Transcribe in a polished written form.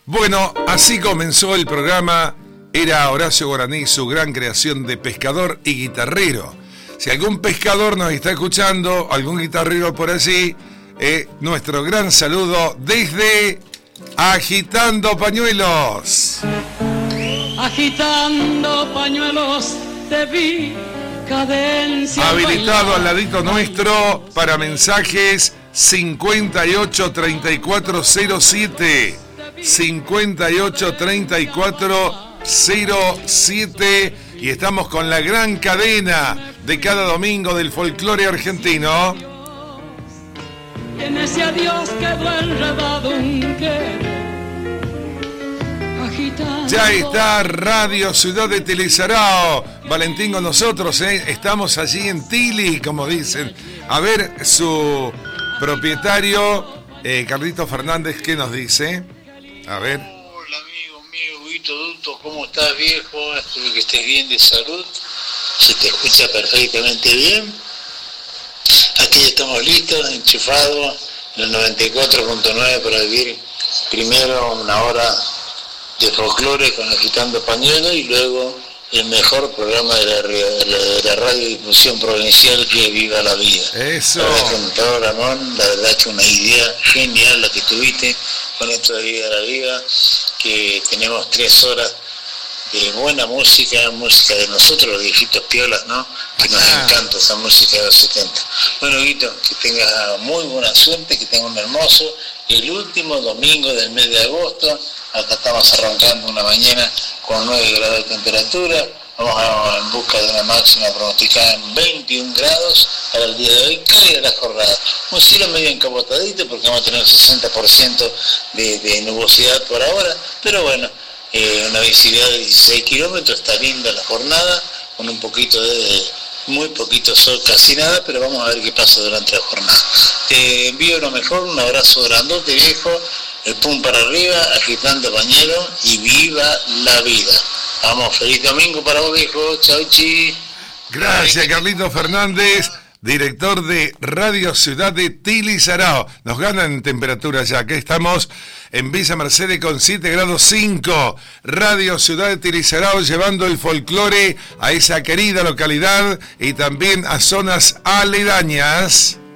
Bueno, así comenzó el programa. Era Horacio Guaraní, su gran creación de pescador y guitarrero. Si algún pescador nos está escuchando, algún guitarrero por allí, nuestro gran saludo desde Agitando Pañuelos. Agitando pañuelos te vi, cadencia. Habilitado al ladito nuestro para mensajes 583407. 583407 y estamos con la gran cadena de cada domingo del folclore argentino. Y en ese adiós quedó enredado un querer. Ya está Radio Ciudad de Tilizarao. Valentín con nosotros, estamos allí en Tili, como dicen. A ver, su propietario, Carlito Fernández, ¿qué nos dice? A ver. Hola amigo mío, Huguito Duto, ¿cómo estás, viejo? Espero que estés bien de salud. Se te escucha perfectamente bien. Aquí ya estamos listos, enchufados en el 94.9 para vivir primero una hora de folclore con Agitando Pañuelos y luego el mejor programa de la radiodifusión provincial, que es Viva la Vida. Eso. La verdad, Ramón, la verdad que una idea genial la que tuviste con esto de Viva la Vida, que tenemos 3 horas de buena música de nosotros, los viejitos piolas, ¿no? Que nos encanta esa música de los 70. Bueno, Guito, que tengas muy buena suerte, que tengas un hermoso, el último domingo del mes de agosto. Acá estamos arrancando una mañana con 9 grados de temperatura. Vamos en busca de una máxima pronosticada en 21 grados para el día de hoy, cálida la jornada. Un cielo medio encapotadito porque vamos a tener 60% de nubosidad por ahora, pero bueno, una visibilidad de 16 kilómetros, está linda la jornada, con un poquito muy poquito sol, casi nada, pero vamos a ver qué pasa durante la jornada. Te envío lo mejor, un abrazo grandote, viejo, el pum para arriba, Agitando Pañuelos y viva la vida. Vamos, feliz domingo para vos, viejo. Chau, chi. Gracias, Carlito Fernández, director de Radio Ciudad de Tilizarao. Nos ganan en temperatura ya, que estamos en Villa Mercedes con 7 grados 5. Radio Ciudad de Tilizarao llevando el folclore a esa querida localidad y también a zonas aledañas.